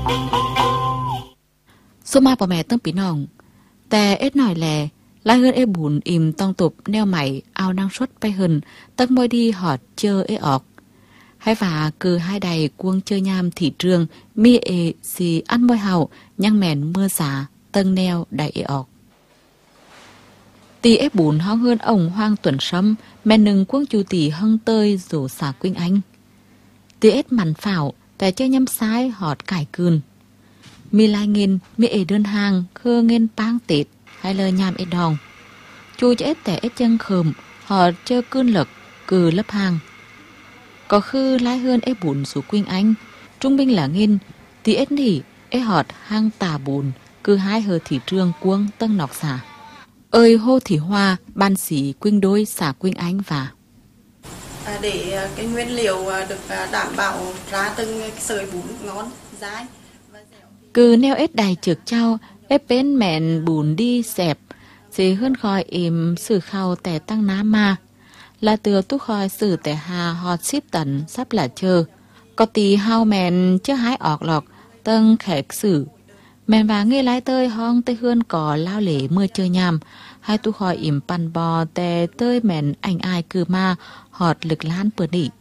Số ma bỏ mẹ tông bí nòng. Tè ết nổi lè, lai hơn ê bùn im tông tục neo mày ao năng suất bay hừng, tắc môi đi họt chơ ê ọc. Hay và cứ hai đầy cuông chơi nham thị trường, mi ê xì ăn môi hào, nhăng mèn mưa xả, tân neo đầy ê ọc. Tì ép bùn hóng hơn ông hoang tuần sâm, mèn nừng cuông chú tì hâng tơi rủ xả quynh anh. Tì ết mặn phảo,แต่เจ้าย้ำซ้ายหอดไก่คืนมีลายเงินมีเอเดินห่างคือเงินปางติดให้เลยยามเอ็ดดองจูจะเอ็ดแต่เอ็ดยังเขิมหอดเจอคืนหลักคือลับห่างก็คือลายเฮือนเอ็ดบุญสู่quynh anh trung binh là งินตีเอ็ดนี่เอ็ดหอดห่างตาบุญคือhai hờ thị trường cuông tân nọc xả ơi hô thị hoa ban sĩ quynh đôi xả quynh anh và để cái nguyên liệu được đảm bảo ra từng sợi bún ngon dai. Cứ neo ết đài trực trao ép bên mẹn bùn đi xẹp xì hơn khỏi im sử khao tẻ tăng ná ma là từ túc khỏi sử tẻ hà họt xíp tần sắp là chờ có tì hao mẹn chứ hái ọt lọc tân khẹt sử mẹn và nghe lái tơi hong tây hươn cỏ lao lễ mưa chơi nhàm hai tu khỏi im pan bò tè tơi mẹn anh ai cư ma họt lực lan bờ nỉ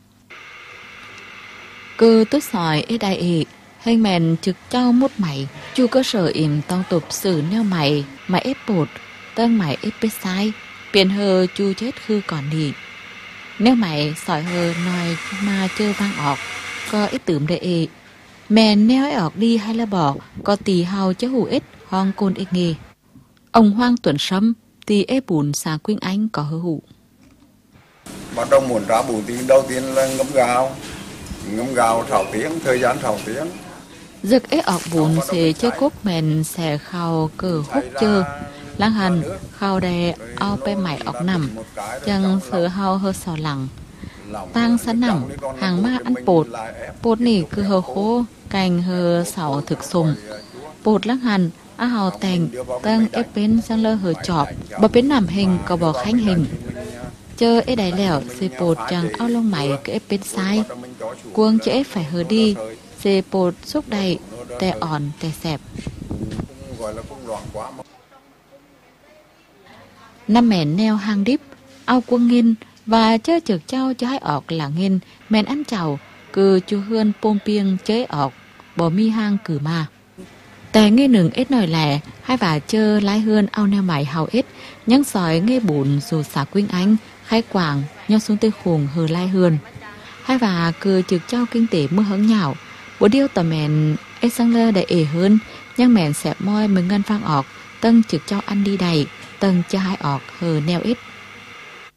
cứ tốt sỏi ê đại ệ hình mèn trực trao mút mày chu cơ sở im tông tục xử neo mày mà ép bột tân mày ép bê sai biển hờ chu chết khư còn nỉ nếu mày sỏi hờ nói mà chơi vang ọt có ít tửm đệ ệ mèn neo ấy ọt đi hay là bỏ có tì hào chứ hủ ít hoang côn ít nghề ông hoang tuần sâm tì ép bùn xà quynh anh có hơ hủ. Bắt đầu muốn ra bùn thì đầu tiên là ngâm gạo 6 tiếng, thời gian 6 tiếng. Giật ế ọt bùn sẽ chơi cốt mèn sẽ khao cờ hút chơ lăng hành khao đè ao pe mày ọt nằm chẳng sự hao hơ sò lẳng tăng sẵn nằm hàng ma ăn bột nỉ cứ hơ khô cành hơ sảo thực sùng bột lăng hành á hào tèng tăng ép bên sang lơ hờ chọp bò bên nằm hình có bò khánh hình chơ ế đáy lẻo xê bột chẳng ao lông mày cứ ép bên sai cuông chứ ép phải hờ đi xê bột xúc đầy tè ỏn tè xẹp năm mèn neo hang đíp ao cuông nghiên và chơ trực trao cho hai ọt là nghiên mèn ăn chào cứ chu hươn pôm piêng chế ọt bò mi hang cử ma tè nghe nừng ít nổi lẻ hai và chơ lái hươn ao neo mày hào ít nhăng sói nghe bùn dù xả quynh anh khai quảng nhau xuống tây khùng hờ lai hươn hai và cứ trực trao kinh tế mưa hứng nhảo bố điêu tờ mèn ít sang lơ đầy ể hơn nhăng mèn xẹp môi mừng ngân phang ọt tân trực trao ăn đi đầy tân cho hai ọt hờ neo ít